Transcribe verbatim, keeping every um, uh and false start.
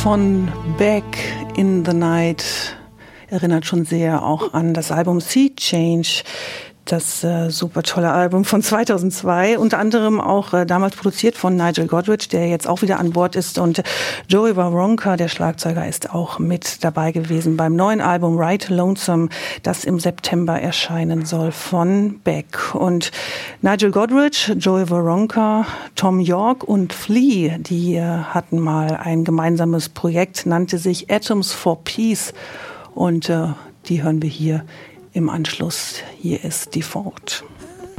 Von Back in the Night erinnert schon sehr auch an das Album Sea Change, das äh, super tolle Album von zweitausendzwei, unter anderem auch äh, damals produziert von Nigel Godrich, der jetzt auch wieder an Bord ist, und Joey Waronker, der Schlagzeuger, ist auch mit dabei gewesen beim neuen Album Right Lonesome, das im September erscheinen soll von Beck. Und Nigel Godrich, Joey Waronker, Tom York und Flea, die äh, hatten mal ein gemeinsames Projekt, nannte sich Atoms for Peace, und äh, die hören wir hier im Anschluss. Hier ist Default.